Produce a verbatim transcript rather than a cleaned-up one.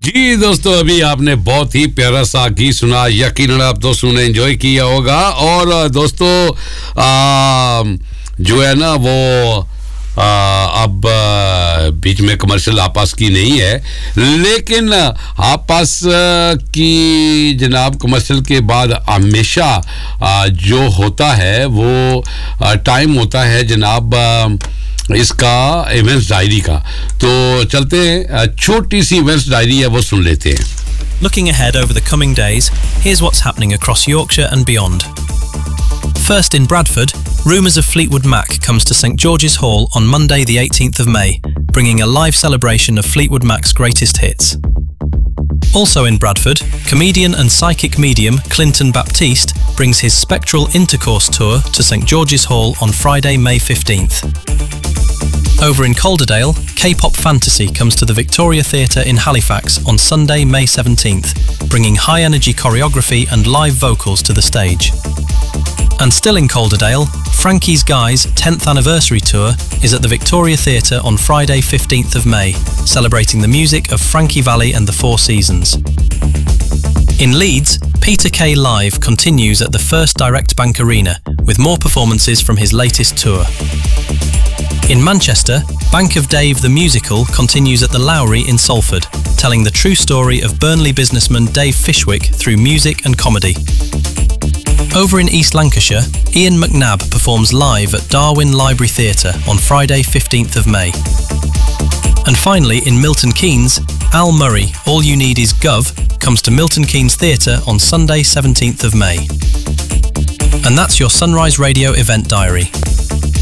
जी दोस्तों, अभी आपने बहुत ही प्यारा सा गीत सुना, यकीनन आप दोस्तों ने एंजॉय किया होगा। और दोस्तों आ, जो है ना वो आ, अब बीच में कमर्शियल आपस की नहीं है, लेकिन आपस की जनाब कमर्शियल के बाद हमेशा जो होता है वो टाइम होता है जनाब इसका इवेंट्स डायरी का। तो चलते हैं, छोटी सी इवेंट्स डायरी है वो सुन लेते हैं। Looking ahead over the coming days, here's what's happening across Yorkshire and beyond. First in Bradford, rumours of Fleetwood Mac comes to St George's Hall on Monday the eighteenth of May, bringing a live celebration of Fleetwood Mac's greatest hits. Also in Bradford, comedian and psychic medium Clinton Baptiste brings his Spectral Intercourse tour to St George's Hall on Friday, May fifteenth. Over in Calderdale, K-pop Fantasy comes to the Victoria Theatre in Halifax on Sunday, May seventeenth, bringing high-energy choreography and live vocals to the stage. And still in Calderdale, Frankie's Guys' tenth anniversary tour is at the Victoria Theatre on Friday, fifteenth of May, celebrating the music of Frankie Valli and the Four Seasons. In Leeds, Peter Kay Live continues at the First Direct Bank Arena, with more performances from his latest tour. In Manchester, Bank of Dave the Musical continues at the Lowry in Salford, telling the true story of Burnley businessman Dave Fishwick through music and comedy. Over in East Lancashire, Ian McNabb performs live at Darwin Library Theatre on Friday, fifteenth of May. And finally, in Milton Keynes, Al Murray, All You Need Is Gov, comes to Milton Keynes Theatre on Sunday, seventeenth of May. And that's your Sunrise Radio event diary.